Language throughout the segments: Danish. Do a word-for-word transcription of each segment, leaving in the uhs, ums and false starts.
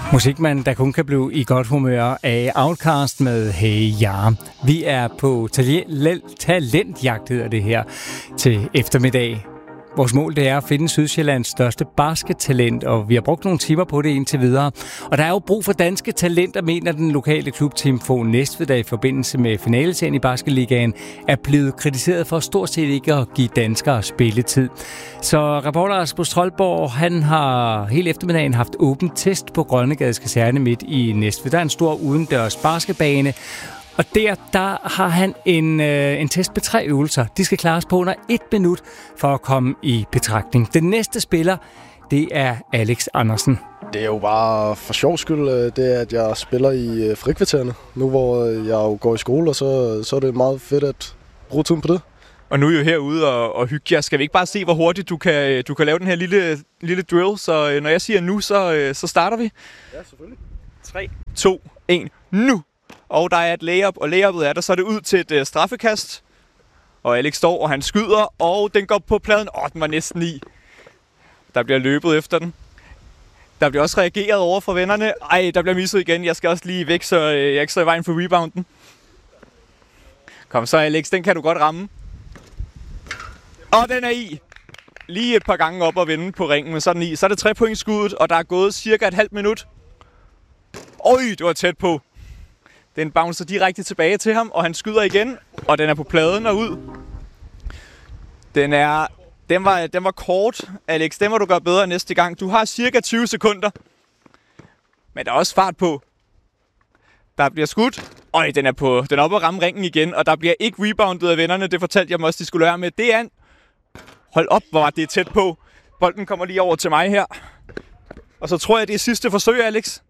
Musikmand, der kun kan blive i godt humør af Outkast med Hey Ya. Vi er på talent, talentjagt, hedder det her, til eftermiddag. Vores mål det er at finde Sydsjællands største baskettalent, og vi har brugt nogle timer på det indtil videre. Og der er jo brug for danske talenter, mener den lokale klub Team Fon Næstved, der i forbindelse med finaleserien i Basketligaen er blevet kritiseret for stort set ikke at give danskere spilletid. Så reporter Rasmus Troldborg, han har hele eftermiddagen haft åben test på Grønnegades Kaserne midt i Næstved. Der er en stor udendørs basketbane. Og der, der har han en, øh, en test på tre øvelser. De skal klares på under et minut for at komme i betragtning. Den næste spiller, det er Alex Andersen. Det er jo bare for sjov skyld, det er, at jeg spiller i frikvartererne. Nu hvor jeg jo går i skole, og så, så er det meget fedt at bruge tiden på det. Og nu er I jo herude og, og hygge jer. Skal vi ikke bare se, hvor hurtigt du kan, du kan lave den her lille, lille drill? Så når jeg siger nu, så, så starter vi. Ja, selvfølgelig. tre, to, et, nu! Og der er et layup, og layup'et er der, så er det ud til et uh, straffekast. Og Alex står, og han skyder, og den går på pladen. Åh, den var næsten i. Der bliver løbet efter den. Der bliver også reageret over fra vennerne. Ej, der bliver misset igen. Jeg skal også lige væk, så uh, jeg ikke står i vejen for rebounden. Kom så, Alex, den kan du godt ramme. Og den er i. Lige et par gange op og vende på ringen, men så er den i. Så er det tre point skuddet, og der er gået cirka et halvt minut. Øj, det var tæt på. Den bouncer direkte tilbage til ham, og han skyder igen, og den er på pladen og ud. Den er, den var, den var kort, Alex. Den må du gøre bedre næste gang. Du har cirka tyve sekunder. Men der er også fart på. Der bliver skudt. Øj, den er på, den er oppe at ramme ringen igen, og der bliver ikke reboundet af vennerne. Det fortalte jeg dem også, de skulle lære med. Det er en... Hold op, hvor var det tæt på. Bolden kommer lige over til mig her. Og så tror jeg, det er sidste forsøg, Alex.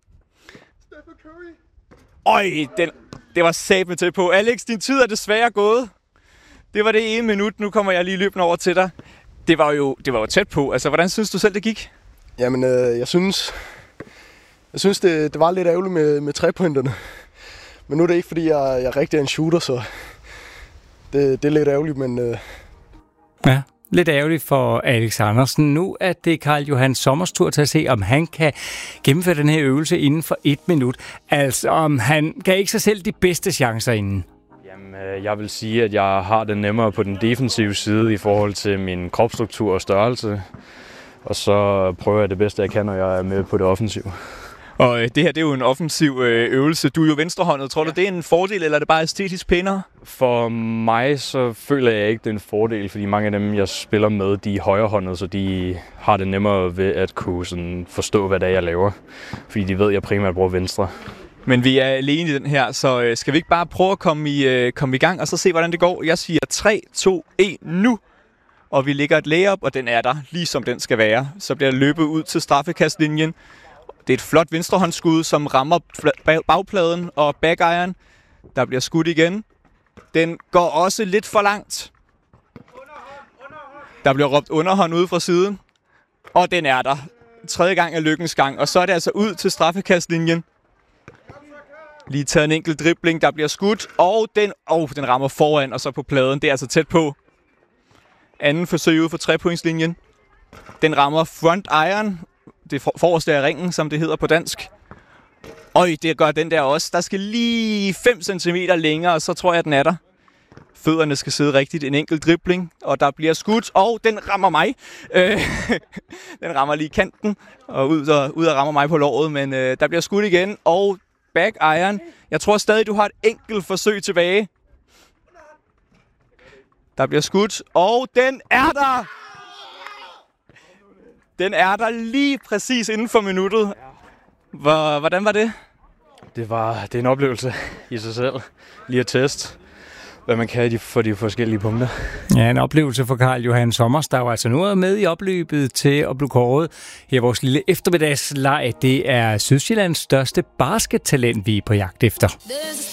Øj, den, det var satme tæt på. Alex, din tid er desværre gået. Det var det ene minut. Nu kommer jeg lige løbende over til dig. Det var jo, det var jo tæt på. Altså, hvordan synes du selv, det gik? Jamen, øh, jeg synes, jeg synes det, det var lidt ærgerligt med, med trepointerne. Men nu er det ikke, fordi jeg, jeg rigtig er en shooter, så det, det er lidt ærgerligt, men... Øh... Ja. Lidt ærgerligt for Alex Andersen. Nu er det Karl Johan Sommers tur til at se, om han kan gennemføre den her øvelse inden for et minut. Altså, om han kan ikke sig selv de bedste chancer inden. Jamen, jeg vil sige, at jeg har det nemmere på den defensive side i forhold til min kropsstruktur og størrelse. Og så prøver jeg det bedste, jeg kan, når jeg er med på det offensive. Og det her, det er jo en offensiv øvelse. Du er jo venstrehåndet. Tror du, det er en fordel, eller er det bare æstetisk pænere? For mig, så føler jeg ikke, det er en fordel, fordi mange af dem, jeg spiller med, de er højrehåndede, så de har det nemmere ved at kunne sådan forstå, hvad det er, jeg laver. Fordi de ved, at jeg primært bruger venstre. Men vi er alene i den her, så skal vi ikke bare prøve at komme i, komme i gang, og så se, hvordan det går? Jeg siger tre, to, et, nu! Og vi lægger et layup, og den er der, lige som den skal være. Så bliver løbet ud til straffekastlinjen. Det er et flot venstrehåndsskud, som rammer bagpladen og back-iron. Der bliver skudt igen. Den går også lidt for langt. Der bliver råbt underhånd ude fra siden. Og den er der. Tredje gang er lykkens gang. Og så er det altså ud til straffekastlinjen. Lige taget en enkelt dribling. Der bliver skudt. Og den, oh, den rammer foran og så på pladen. Det er altså tæt på. Anden forsøg ude for trepointslinjen. Den rammer front iron. Det forreste af ringen, som det hedder på dansk. Øj, det gør den der også. Der skal lige fem centimeter længere, og så tror jeg, den er der. Fødderne skal sidde rigtigt. En enkelt dribling, og der bliver skudt, og den rammer mig. Øh, den rammer lige kanten, og ud og, ud og rammer mig på låret, men øh, der bliver skudt igen, og back iron. Jeg tror stadig, du har et enkelt forsøg tilbage. Der bliver skudt, og den er der! Den er der lige præcis inden for minuttet. Hvor, hvordan var det? Det var det er en oplevelse i sig selv. Lige at teste, hvad man kan for de forskellige punkter. Ja, en oplevelse for Karl Johan Sommers, der var altså nu med i opløbet til at blive kåret. Her vores lille eftermiddagsleg, det er Sydsjællands største baskettalent, vi er på jagt efter.